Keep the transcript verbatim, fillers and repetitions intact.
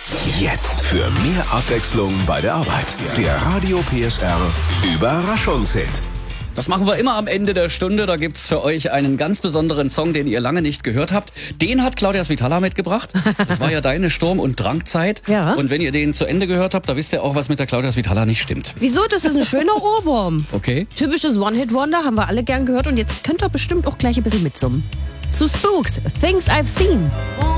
Jetzt für mehr Abwechslung bei der Arbeit. Der Radio P S R Überraschungshit. Das machen wir immer am Ende der Stunde. Da gibt's für euch einen ganz besonderen Song, den ihr lange nicht gehört habt. Den hat Claudia Svitala mitgebracht. Das war ja deine Sturm- und Drangzeit. Ja. Und wenn ihr den zu Ende gehört habt, da wisst ihr auch, was mit der Claudia Svitala nicht stimmt. Wieso? Das ist ein schöner Ohrwurm. Okay. Typisches One-Hit-Wonder, haben wir alle gern gehört. Und jetzt könnt ihr bestimmt auch gleich ein bisschen mitsummen. Zu Spooks, Things I've Seen.